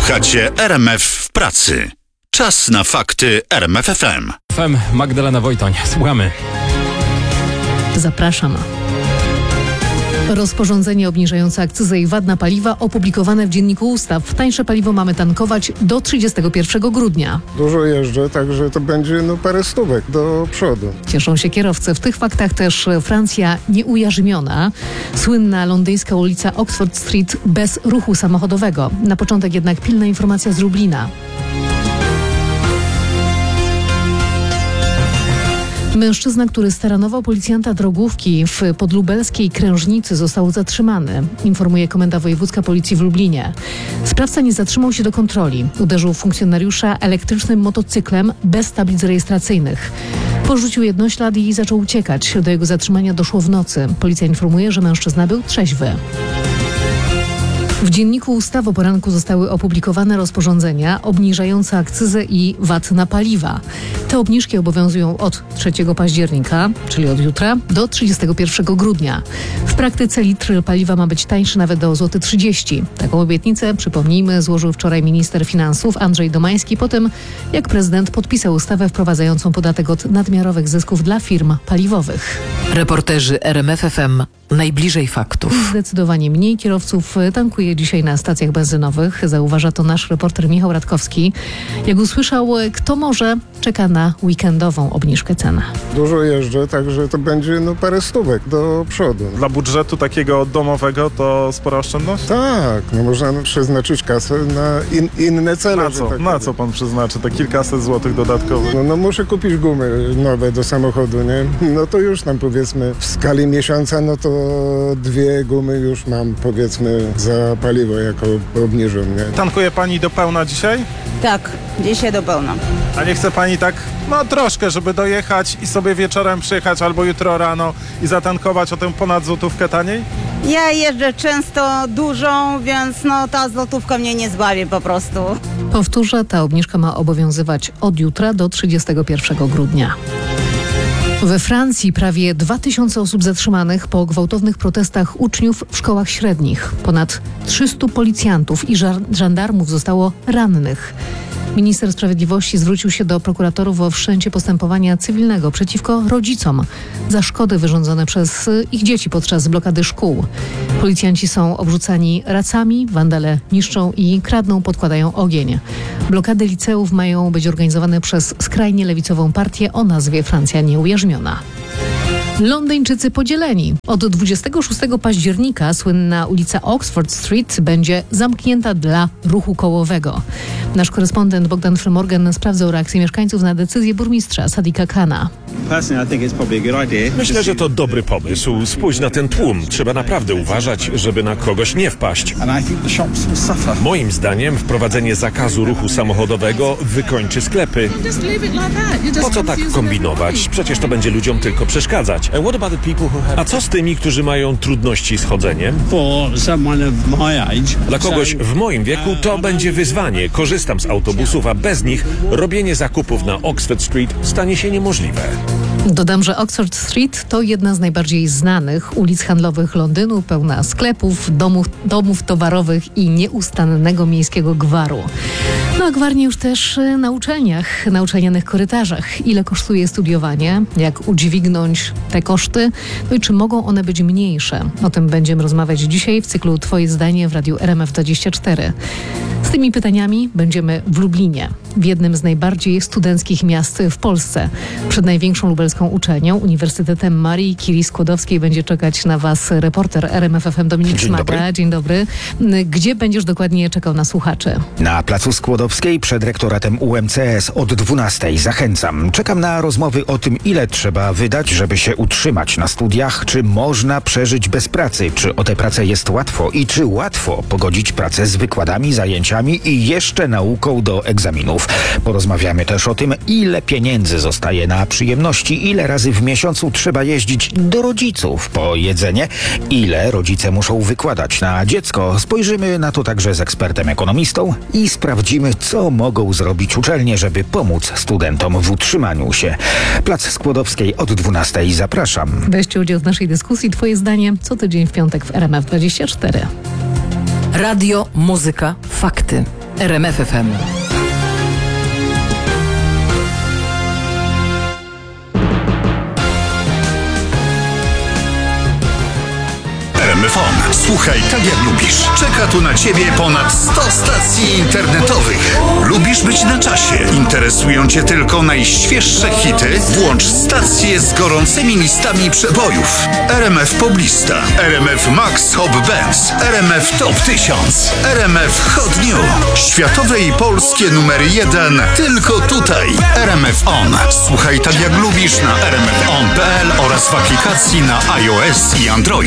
Słuchacie RMF w pracy. Czas na fakty RMF FM. Magdalena Wojtoń. Słuchamy. Zapraszam. Rozporządzenie obniżające akcyzę i VAT na paliwa opublikowane w Dzienniku Ustaw. Tańsze paliwo mamy tankować do 31 grudnia. Dużo jeżdżę, także to będzie parę stówek do przodu. Cieszą się kierowcy. W tych faktach też Francja nieujarzmiona. Słynna londyńska ulica Oxford Street bez ruchu samochodowego. Na początek jednak pilna informacja z Lublina. Mężczyzna, który staranował policjanta drogówki w podlubelskiej Krężnicy, został zatrzymany, informuje Komenda Wojewódzka Policji w Lublinie. Sprawca nie zatrzymał się do kontroli. Uderzył funkcjonariusza elektrycznym motocyklem bez tablic rejestracyjnych. Porzucił jednoślad i zaczął uciekać. Do jego zatrzymania doszło w nocy. Policja informuje, że mężczyzna był trzeźwy. W Dzienniku Ustaw o poranku zostały opublikowane rozporządzenia obniżające akcyzę i VAT na paliwa. Te obniżki obowiązują od 3 października, czyli od jutra, do 31 grudnia. W praktyce litr paliwa ma być tańszy nawet do 30 zł. Taką obietnicę, przypomnijmy, złożył wczoraj minister finansów Andrzej Domański po tym, jak prezydent podpisał ustawę wprowadzającą podatek od nadmiarowych zysków dla firm paliwowych. Reporterzy RMF FM najbliżej faktów. Zdecydowanie mniej kierowców tankuje dzisiaj na stacjach benzynowych. Zauważa to nasz reporter Michał Radkowski. Jak usłyszał, kto może, czeka na weekendową obniżkę cen. Dużo jeżdżę, także to będzie parę stówek do przodu. Dla budżetu takiego domowego to spora oszczędność? Tak, można przeznaczyć kasę na inne cele. Na co pan przeznaczy te kilkaset złotych dodatkowych? No muszę kupić gumy nowe do samochodu, nie? No to już tam powiedzmy w skali miesiąca, no to 2 gumy już mam powiedzmy za paliwo jako obniżą, nie? Tankuje pani do pełna dzisiaj? Tak, dzisiaj do pełna. A nie chce pani tak, troszkę, żeby dojechać i sobie wieczorem przyjechać albo jutro rano i zatankować o tę ponad złotówkę taniej? Ja jeżdżę często dużą, więc ta złotówka mnie nie zbawi po prostu. Powtórzę, ta obniżka ma obowiązywać od jutra do 31 grudnia. We Francji prawie 2000 osób zatrzymanych po gwałtownych protestach uczniów w szkołach średnich. Ponad 300 policjantów i żandarmów zostało rannych. Minister Sprawiedliwości zwrócił się do prokuratorów o wszczęcie postępowania cywilnego przeciwko rodzicom za szkody wyrządzone przez ich dzieci podczas blokady szkół. Policjanci są obrzucani racami, wandale niszczą i kradną, podkładają ogień. Blokady liceów mają być organizowane przez skrajnie lewicową partię o nazwie Francja Nieujarzmiona. Londyńczycy podzieleni. Od 26 października słynna ulica Oxford Street będzie zamknięta dla ruchu kołowego. Nasz korespondent Bogdan Frymorgan sprawdzał reakcję mieszkańców na decyzję burmistrza Sadika Khana. Myślę, że to dobry pomysł. Spójrz na ten tłum. Trzeba naprawdę uważać, żeby na kogoś nie wpaść. Moim zdaniem wprowadzenie zakazu ruchu samochodowego wykończy sklepy. Po co tak kombinować? Przecież to będzie ludziom tylko przeszkadzać. A co z tymi, którzy mają trudności z chodzeniem? Dla kogoś w moim wieku to będzie wyzwanie. Korzystam z autobusów, a bez nich robienie zakupów na Oxford Street stanie się niemożliwe. Dodam, że Oxford Street to jedna z najbardziej znanych ulic handlowych Londynu, pełna sklepów, domów towarowych i nieustannego miejskiego gwaru. A gwarnie już też na uczelniach, na uczelnianych korytarzach. Ile kosztuje studiowanie? Jak udźwignąć te koszty? I czy mogą one być mniejsze? O tym będziemy rozmawiać dzisiaj w cyklu Twoje zdanie w Radiu RMF24. Z tymi pytaniami będziemy w Lublinie, w jednym z najbardziej studenckich miast w Polsce. Przed największą lubelską uczelnią, Uniwersytetem Marii Curie Skłodowskiej, będzie czekać na Was reporter RMF FM Dominik Smaga. Dzień dobry. Gdzie będziesz dokładnie czekał na słuchaczy? Na placu Skłodowskiej przed rektoratem UMCS od 12:00. Zachęcam. Czekam na rozmowy o tym, ile trzeba wydać, żeby się utrzymać na studiach, czy można przeżyć bez pracy, czy o tę pracę jest łatwo i czy łatwo pogodzić pracę z wykładami, zajęciami i jeszcze nauką do egzaminów. Porozmawiamy też o tym, ile pieniędzy zostaje na przyjemności, ile razy w miesiącu trzeba jeździć do rodziców po jedzenie, ile rodzice muszą wykładać na dziecko. Spojrzymy na to także z ekspertem ekonomistą i sprawdzimy, co mogą zrobić uczelnie, żeby pomóc studentom w utrzymaniu się. Plac Skłodowskiej od 12:00. Zapraszam. Weźcie udział w naszej dyskusji. Twoje zdanie co tydzień w piątek w RMF24. Radio, muzyka, fakty. RMFFM. RMFON. Słuchaj tak jak lubisz. Czeka tu na Ciebie ponad 100 stacji internetowych. Lubisz być na czasie? Interesują Cię tylko najświeższe hity? Włącz stacje z gorącymi listami przebojów. RMF Poblista, RMF Max Hop Bands, RMF Top 1000, RMF Hot New. Światowe i polskie numery 1 tylko tutaj. RMF On. Słuchaj tak jak lubisz na rmfon.pl oraz w aplikacji na iOS i Android.